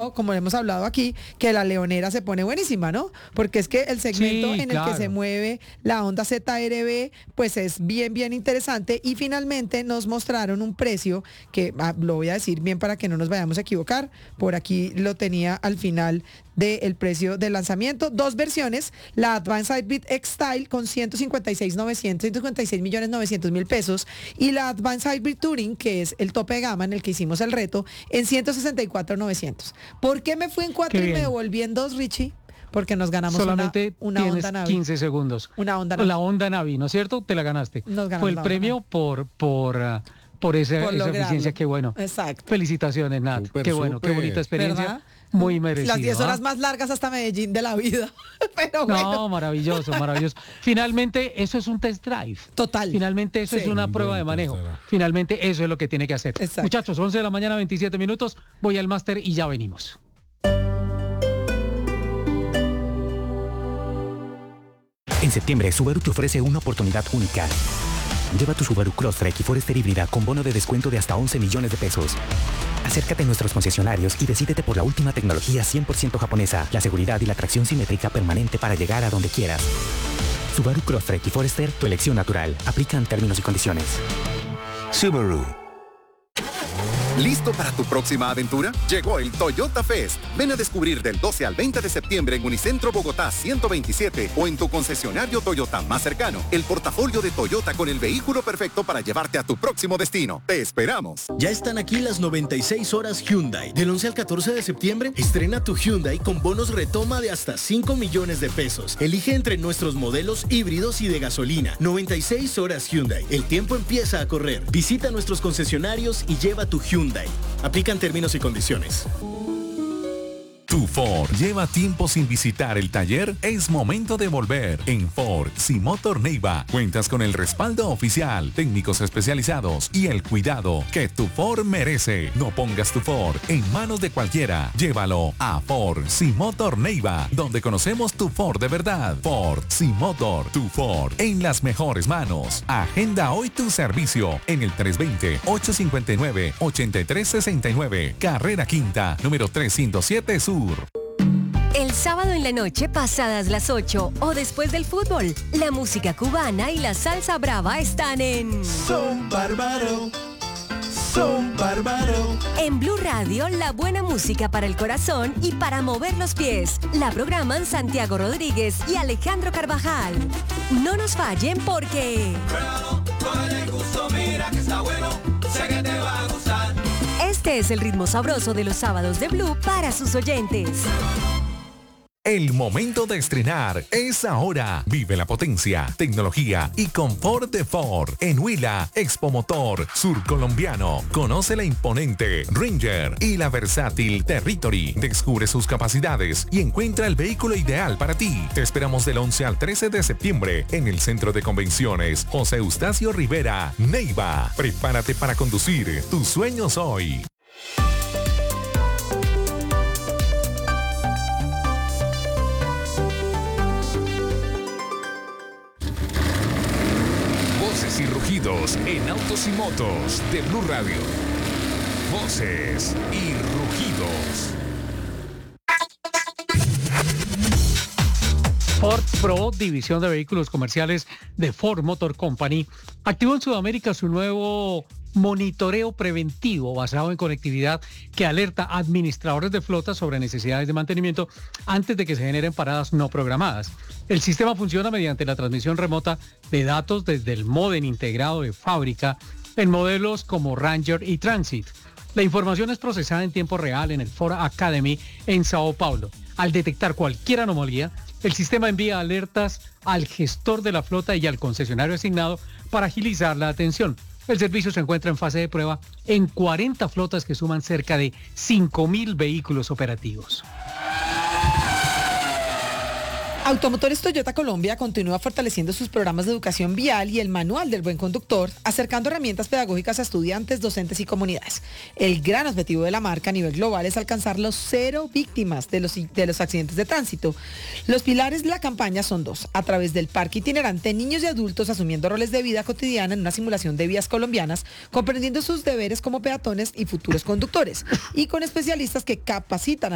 hablado, como hemos hablado aquí, que la Leonera se pone buenísima, ¿no? Porque es que el segmento Sí, en el claro. que se mueve la Honda ZR-B, pues es bien, bien interesante. Y finalmente nos mostraron un precio que, lo voy a decir bien para que no nos vayamos a equivocar, por aquí lo tenía al final del precio del lanzamiento. Dos versiones, la Advanced Hybrid X-Style con 156.900.000 pesos y la Advanced Hybrid Touring, que es el tope de gama en el que hicimos el reto, en 164.900. ¿Por qué me fui en 4 Qué y me bien. devolví en 2, Richie? Porque nos ganamos Solamente una tienes Honda Navi. 15 segundos. Una Honda Navi. La Honda Navi, ¿no es cierto? Te la ganaste. Nos ganamos Fue el la Honda premio por esa lograrlo. eficiencia. Qué bueno. Exacto. Felicitaciones, Nat. Súper, Qué bueno, qué súper. bonita experiencia. ¿Verdad? Muy merecida. Las 10 horas ¿ah? más largas hasta Medellín de la vida. Pero bueno. No, maravilloso, maravilloso. Finalmente, eso es un test drive. Total. Finalmente, eso Sí. es una prueba de manejo. Finalmente, eso es lo que tiene que hacer. Exacto. Muchachos, 11 de la mañana, 27 minutos. Voy al máster y ya venimos. En septiembre, Subaru te ofrece una oportunidad única. Lleva tu Subaru Crosstrek y Forester híbrida con bono de descuento de hasta 11 millones de pesos. Acércate a nuestros concesionarios y decídete por la última tecnología 100% japonesa, la seguridad y la tracción simétrica permanente para llegar a donde quieras. Subaru Crosstrek y Forester, tu elección natural. Aplican términos y condiciones. Subaru. ¿Listo para tu próxima aventura? Llegó el Toyota Fest. Ven a descubrir del 12 al 20 de septiembre en Unicentro Bogotá 127 o en tu concesionario Toyota más cercano el portafolio de Toyota con el vehículo perfecto para llevarte a tu próximo destino. ¡Te esperamos! Ya están aquí las 96 horas Hyundai. Del 11 al 14 de septiembre, estrena tu Hyundai con bonos retoma de hasta 5 millones de pesos. Elige entre nuestros modelos híbridos y de gasolina. 96 horas Hyundai. El tiempo empieza a correr. Visita nuestros concesionarios y lleva tu Hyundai. Aplican términos y condiciones. Tu Ford lleva tiempo sin visitar el taller, es momento de volver. En Ford Simotor Neiva cuentas con el respaldo oficial, técnicos especializados y el cuidado que tu Ford merece. No pongas tu Ford en manos de cualquiera, llévalo a Ford Simotor Neiva, donde conocemos tu Ford de verdad. Ford Simotor, tu Ford en las mejores manos. Agenda hoy tu servicio en el 320-859-8369, Carrera Quinta, número 307 Sur. El sábado en la noche, pasadas las 8 o después del fútbol, la música cubana y la salsa brava están en Son bárbaro. Son bárbaro. En Blue Radio, la buena música para el corazón y para mover los pies. La programan Santiago Rodríguez y Alejandro Carvajal. No nos fallen porque... Este es el ritmo sabroso de los sábados de Blue para sus oyentes. El momento de estrenar es ahora. Vive la potencia, tecnología y confort de Ford en Huila, Expo Motor Surcolombiano. Conoce la imponente Ranger y la versátil Territory. Descubre sus capacidades y encuentra el vehículo ideal para ti. Te esperamos del 11 al 13 de septiembre en el Centro de Convenciones José Eustacio Rivera, Neiva. Prepárate para conducir tus sueños hoy. Voces y rugidos en autos y motos de Blue Radio. Voces y rugidos. Ford Pro, división de vehículos comerciales de Ford Motor Company, activó en Sudamérica su nuevo monitoreo preventivo basado en conectividad que alerta a administradores de flotas sobre necesidades de mantenimiento antes de que se generen paradas no programadas. El sistema funciona mediante la transmisión remota de datos desde el módem integrado de fábrica en modelos como Ranger y Transit. La información es procesada en tiempo real en el Ford Academy en Sao Paulo. Al detectar cualquier anomalía, el sistema envía alertas al gestor de la flota y al concesionario asignado para agilizar la atención. El servicio se encuentra en fase de prueba en 40 flotas que suman cerca de 5.000 vehículos operativos. Automotores Toyota Colombia continúa fortaleciendo sus programas de educación vial y el manual del buen conductor, acercando herramientas pedagógicas a estudiantes, docentes y comunidades. El gran objetivo de la marca a nivel global es alcanzar los 0 víctimas de los accidentes de tránsito. Los pilares de la campaña son 2. A través del parque itinerante, niños y adultos asumiendo roles de vida cotidiana en una simulación de vías colombianas, comprendiendo sus deberes como peatones y futuros conductores, y con especialistas que capacitan a